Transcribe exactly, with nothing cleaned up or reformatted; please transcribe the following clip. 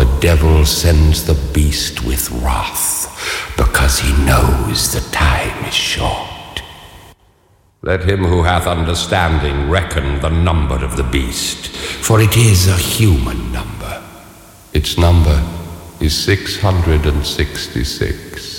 the devil sends the beast with wrath, because he knows the time is short. Let him who hath understanding reckon the number of the beast, for it is a human number. Its number is six hundred and sixty-six.